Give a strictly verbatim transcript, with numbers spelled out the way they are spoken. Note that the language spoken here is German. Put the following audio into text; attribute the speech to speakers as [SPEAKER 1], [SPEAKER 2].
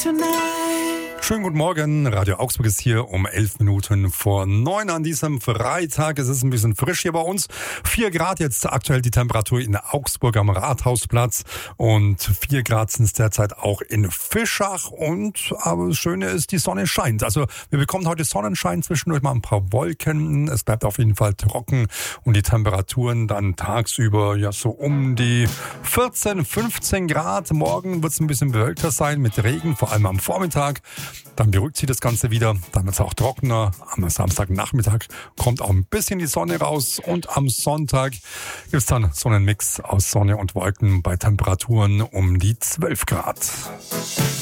[SPEAKER 1] Schönen guten Morgen, Radio Augsburg ist hier um elf Minuten vor neun an diesem Freitag. Es ist ein bisschen frisch hier bei uns. Vier Grad jetzt aktuell die Temperatur in Augsburg am Rathausplatz und vier Grad sind es derzeit auch in Fischach. Und aber das Schöne ist, die Sonne scheint. Also wir bekommen heute Sonnenschein, zwischendurch mal ein paar Wolken. Es bleibt auf jeden Fall trocken und die Temperaturen dann tagsüber ja so um die vierzehn, fünfzehn Grad. Morgen wird es ein bisschen bewölkter sein mit Regen, vor allem am Vormittag. Dann beruhigt sich das Ganze wieder, dann wird es auch trockener. Am Samstagnachmittag kommt auch ein bisschen die Sonne raus und am Sonntag gibt es dann so einen Mix aus Sonne und Wolken bei Temperaturen um die zwölf Grad.